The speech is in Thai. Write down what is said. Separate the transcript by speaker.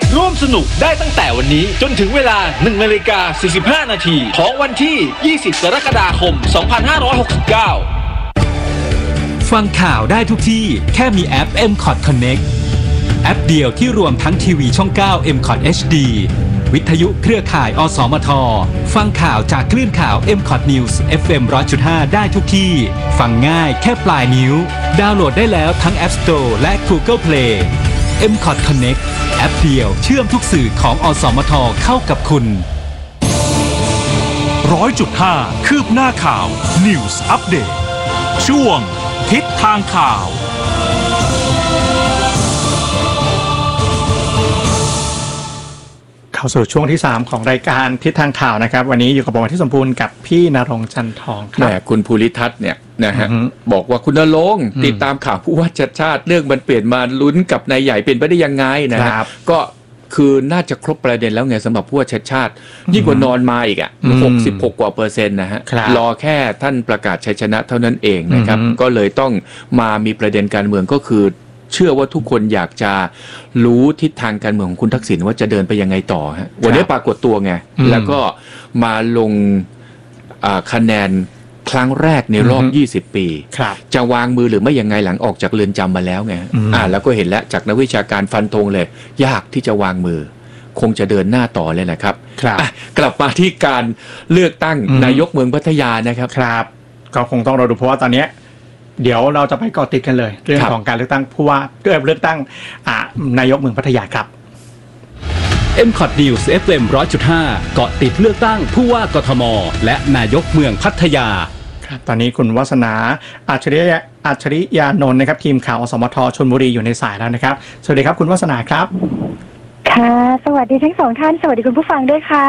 Speaker 1: ร่วมสนุกได้ตั้งแต่วันนี้จนถึงเวลา 1:45 นาทีของวันที่ 20 กรกฎาคม 2569
Speaker 2: ฟังข่าวได้ทุกที่แค่มีแอป MCOT Connect แอปเดียวที่รวมทั้งทีวีช่อง 9 MCOT HD วิทยุเครือข่ายอสมทฟังข่าวจากคลื่นข่าว MCOT News FM 100.5 ได้ทุกที่ฟังง่ายแค่ปลายนิ้วดาวน์โหลดได้แล้วทั้ง App Store และ Google Play MCOT Connect แอปเดียวเชื่อมทุกสื่อของอสมทเข้ากับคุณ
Speaker 3: 100.5 คืบหน้าข่าว News Update ช่วงทิศทางข่าว
Speaker 4: เข้าสู่ช่วงที่3ของรายการทิศทางข่าวนะครับวันนี้อยู่กับผมที่สมบูรณ์กับพี่ณรงค์จันทองครับ
Speaker 5: คุณภูริทัศน์เนี่ยนะฮะบอกว่าคุณณรงค์ติดตามข่าวผู้ว่าชัดชาติเรื่องมันเปลี่ยนมาลุ้นกับนายใหญ่เป็นไปได้ยังไงนะครับก็คือน่าจะครบประเด็นแล้วไงสำหรับผู้ว่าชัดชาติยิ่งกว่านอนมาอีก66 กว่า%นะฮะรอแค่ท่านประกาศชัยชนะเท่านั้นเองนะครับก็เลยต้องมามีประเด็นการเมืองก็คือเชื่อว่าทุกคนอยากจะรู้ทิศทางการเมืองของคุณทักษิณว่าจะเดินไปยังไงต่อฮะวันนี้ปรากฏตัวไงแล้วก็มาลงคะแนนครั้งแรกในรอบ20 ปีจะวางมือหรือไม่ยังไงหลังออกจากเรือนจำมาแล้วไงแล้วก็เห็นแล้วจากนักวิชาการฟันธงเลยยากที่จะวางมือคงจะเดินหน้าต่อเลยแหละครับกลับมาที่การเลือกตั้งนายกเมืองพัทยานะครับ
Speaker 4: ก็คงต้องรอดูเพราะว่าตอนนี้เดี๋ยวเราจะไปเกาะติดกันเลยเรื่องของการเลือกตั้งผู้ว่าเลือกตั้งนายกเมืองพัทยาครับ
Speaker 2: MCOT News FM 100.5 เกาะติดเลือกตั้งผู้ว่ากทมและนายกเมืองพัทยา
Speaker 4: ตอนนี้คุณวัฒนาอัจฉริยานนท์นะครับทีมข่าวอสมทชลบุรีอยู่ในสายแล้วนะครับสวัสดีครับคุณวัฒนาครับ
Speaker 6: ค่ะสวัสดีทั้งสองท่านสวัสดีคุณผู้ฟังด้วยค่ะ